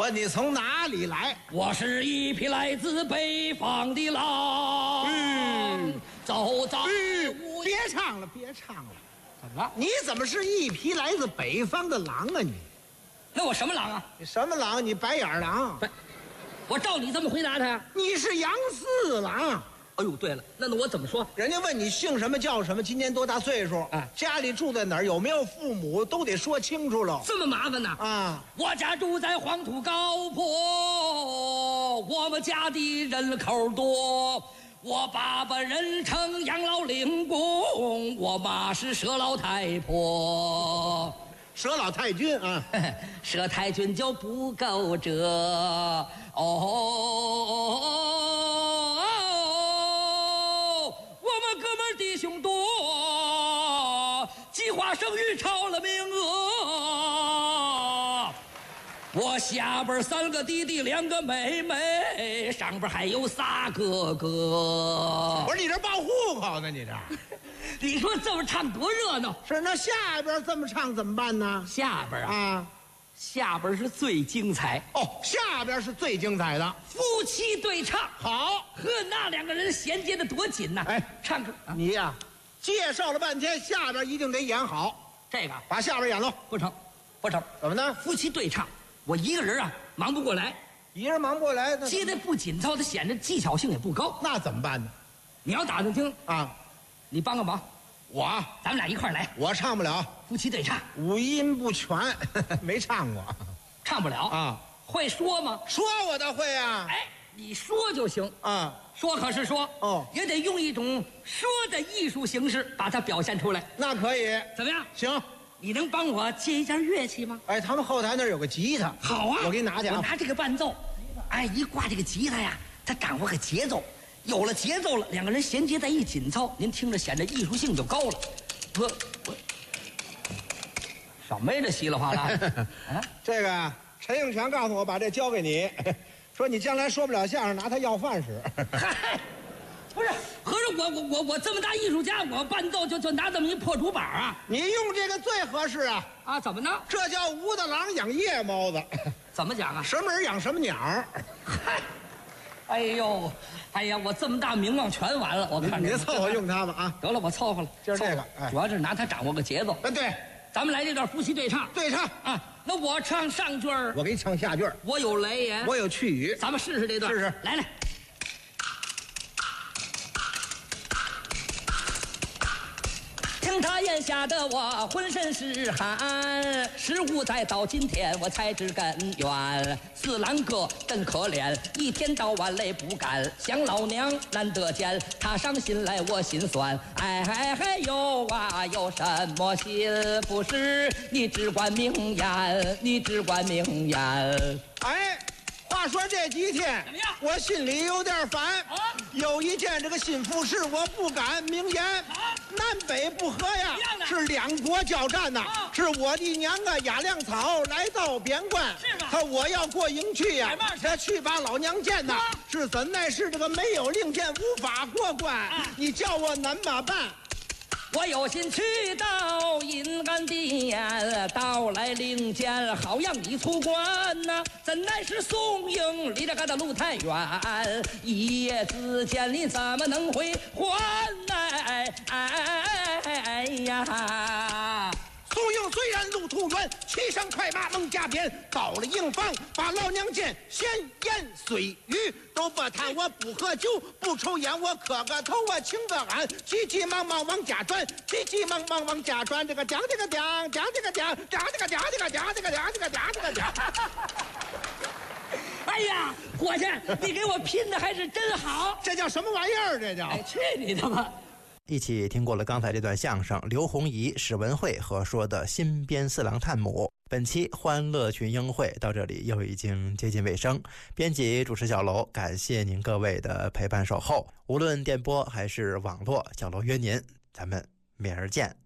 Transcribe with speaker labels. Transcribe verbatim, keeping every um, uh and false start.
Speaker 1: 问你从哪里来？
Speaker 2: 我是一匹来自北方的狼，嗯，走在无、
Speaker 1: 嗯、别唱了，别唱了，
Speaker 2: 怎么了？
Speaker 1: 你怎么是一匹来自北方的狼啊你？
Speaker 2: 那我什么狼啊？
Speaker 1: 你什么狼？你白眼狼。
Speaker 2: 不，我照你这么回答他呀？
Speaker 1: 你是杨四郎。
Speaker 2: 哎呦，对了，那那我怎么说？
Speaker 1: 人家问你姓什么叫什么，今年多大岁数，
Speaker 2: 哎，
Speaker 1: 家里住在哪儿，有没有父母，都得说清楚了。
Speaker 2: 这么麻烦呢？
Speaker 1: 啊，
Speaker 2: 我家住在黄土高坡，我们家的人口多。我爸爸人称杨老令公，我妈是佘老太婆。
Speaker 1: 佘老太君啊，
Speaker 2: 佘太君就不够这哦。我们哥们弟兄多，计划生育超了名额。我下边三个弟弟两个妹妹，上边还有仨哥哥。
Speaker 1: 不是你这报户口呢？你这
Speaker 2: 你说这么唱多热闹？
Speaker 1: 是，那下边这么唱怎么办呢？
Speaker 2: 下边啊，
Speaker 1: 啊，
Speaker 2: 下边是最精彩
Speaker 1: 哦，下边是最精彩的，
Speaker 2: 夫妻对唱。
Speaker 1: 好，
Speaker 2: 呵，那两个人衔接的多紧呐！
Speaker 1: 哎，
Speaker 2: 唱歌，啊、
Speaker 1: 你呀、啊，介绍了半天，下边一定得演好。
Speaker 2: 这个
Speaker 1: 把下边演喽，
Speaker 2: 不成，不成，
Speaker 1: 怎么呢？
Speaker 2: 夫妻对唱，我一个人啊忙不过来，
Speaker 1: 一人忙不过来，
Speaker 2: 接的不紧凑，他显得技巧性也不高。
Speaker 1: 那怎么办呢？
Speaker 2: 你要打算听
Speaker 1: 啊，
Speaker 2: 你帮个忙，
Speaker 1: 我
Speaker 2: 咱们俩一块来。
Speaker 1: 我唱不了，
Speaker 2: 夫妻对唱，
Speaker 1: 五音不全，没唱过，
Speaker 2: 唱不了
Speaker 1: 啊。
Speaker 2: 会说吗？
Speaker 1: 说我倒会啊。
Speaker 2: 哎，你说就行
Speaker 1: 啊。
Speaker 2: 说可是说
Speaker 1: 哦，
Speaker 2: 也得用一种说的艺术形式把它表现出来。
Speaker 1: 那可以，
Speaker 2: 怎么样？
Speaker 1: 行。
Speaker 2: 你能帮我借一件乐器吗？
Speaker 1: 哎，他们后台那儿有个吉他。
Speaker 2: 好啊，
Speaker 1: 我给你拿去啊。
Speaker 2: 我拿这个伴奏，哎，一挂这个吉他呀，它掌握个节奏，有了节奏了，两个人衔接在一紧凑，您听着显得艺术性就高了。我我什么呀？这稀里哗啦的啊！
Speaker 1: 这个陈应全告诉我把这交给你，说你将来说不了相声，拿它要饭使。
Speaker 2: 嗨，不是，合着我我我我这么大艺术家，我伴奏就就拿这么一破竹板啊？
Speaker 1: 你用这个最合适啊！
Speaker 2: 啊，怎么呢？
Speaker 1: 这叫武大郎养夜猫子。
Speaker 2: 怎么讲啊？
Speaker 1: 什么人养什么鸟？
Speaker 2: 嗨，哎呦，哎呀，我这么大名望全完了，我看
Speaker 1: 你凑合用它吧啊！
Speaker 2: 得了，我凑合了，
Speaker 1: 就是这个，
Speaker 2: 哎，主要是拿它掌握个节奏。
Speaker 1: 嗯，对，
Speaker 2: 咱们来这段夫妻对唱。
Speaker 1: 对唱
Speaker 2: 啊，那我唱上句儿，
Speaker 1: 我给你唱下句儿。
Speaker 2: 我有雷言，
Speaker 1: 我有去语，
Speaker 2: 咱们试试这段。
Speaker 1: 试试，
Speaker 2: 来来。听他眼下的我浑身是汗，十五载到今天我才知根源。四郎哥真可怜，一天到晚累不干，想老娘难得见，他伤心来我心酸。哎哎哎有啊有什么心不是？你只管明言，你只管明言。
Speaker 1: 哎。话说这几天
Speaker 2: 怎么样？
Speaker 1: 我心里有点烦。啊、有一件这个心腹事，我不敢明言。啊、南北不和呀，是两国交战呐、啊。是我的娘啊，压粮草来到边关。是吗？他我要过营去呀，这去把老娘见呐。啊、是怎奈是这个没有令箭，无法过关。啊、你叫我怎么办？
Speaker 2: 我有心去到阴安殿，到来领见，好让你出关呐、啊！怎奈是宋营离这个的路太远，一夜之间你怎么能回还？哎哎哎呀！
Speaker 1: 宋营虽然路途远，骑上快马猛加鞭，到了营房，把老娘见，闲言碎语都不谈，我不喝酒，不抽烟，我磕个头，我请个安，急急忙忙往家转，急急忙忙往家转，这个讲这个讲，讲这个讲，讲这个讲这个讲这个讲这个讲这个讲。
Speaker 2: 哎呀，伙计，你给我拼的还是真好，
Speaker 1: 这叫什么玩意儿？这叫？
Speaker 2: 哎，去你的吧！
Speaker 3: 一起听过了刚才这段相声，刘洪怡、史文慧合说的新编四郎探母。本期欢乐群英会到这里又已经接近尾声，编辑主持小楼，感谢您各位的陪伴守候，无论电波还是网络，小楼约您，咱们明儿见。